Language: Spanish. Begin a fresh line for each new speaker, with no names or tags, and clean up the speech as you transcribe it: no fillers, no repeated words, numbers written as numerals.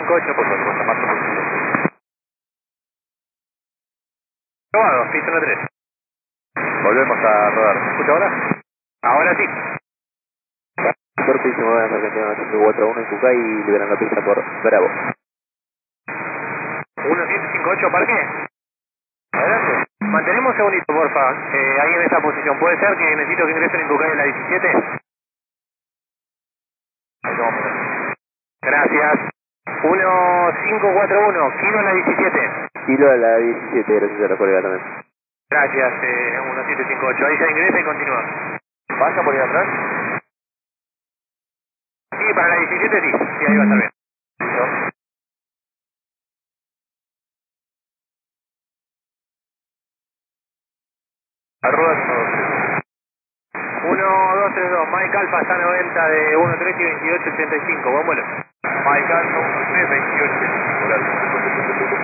1758, por favor, con más posible. Probado, pista 3. Volvemos a rodar. ¿Me escucha ahora? Ahora sí.
Cuerpo y se mueve en Argentina 541 en Cucay y liberan la pista por Bravo.
1758, parque. Adelante. Mantenemos un segundito, porfa. Ahí en esta posición. ¿Puede ser que necesito que ingresen en Cucay en la 17? Ahí vamos. Gracias. 1541, kilo en la 17.
Kilo a la 17, gracias a la colega también.
Gracias, 1758. Ahí ya ingresa y continúa. ¿Pasa por ahí atrás? Sí, para la 17 sí. Sí, ahí va a estar bien. Listo. Arroba 1232. Mike Alfa está 90 de 13 y 2885. Buen vuelo. Mike Alfa 13, 2885.